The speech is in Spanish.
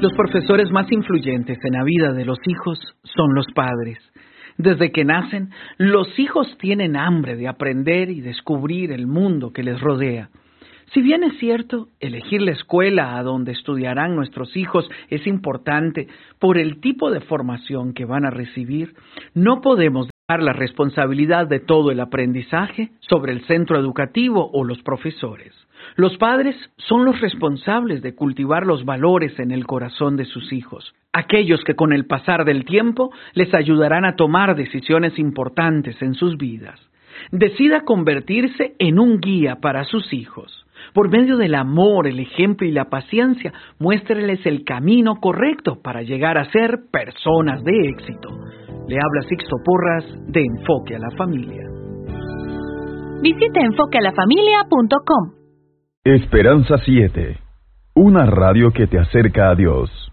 Los profesores más influyentes en la vida de los hijos son los padres. Desde que nacen, los hijos tienen hambre de aprender y descubrir el mundo que les rodea. Si bien es cierto, elegir la escuela a donde estudiarán nuestros hijos es importante por el tipo de formación que van a recibir, no podemos dejar la responsabilidad de todo el aprendizaje sobre el centro educativo o los profesores. Los padres son los responsables de cultivar los valores en el corazón de sus hijos, aquellos que con el pasar del tiempo les ayudarán a tomar decisiones importantes en sus vidas. Decida convertirse en un guía para sus hijos. Por medio del amor, el ejemplo y la paciencia, muéstreles el camino correcto para llegar a ser personas de éxito. Le habla Sixto Porras de Enfoque a la Familia. Visite enfoquealafamilia.com. Esperanza 7, una radio que te acerca a Dios.